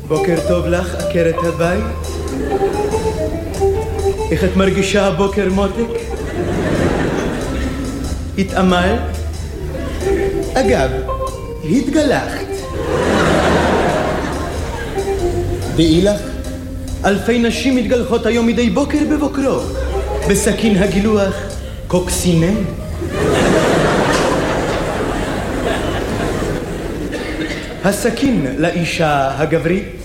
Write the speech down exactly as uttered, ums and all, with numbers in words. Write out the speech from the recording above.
בוקר טוב לך, עקרת הבית. איך את מרגישה הבוקר, מותק? התאמלת? אגב, התגלחת. דעי לך, אלפי נשים מתגלחות היום מדי בוקר בבוקרו, בסכין הגילוח קוקסינן. הסכין לאישה הגברית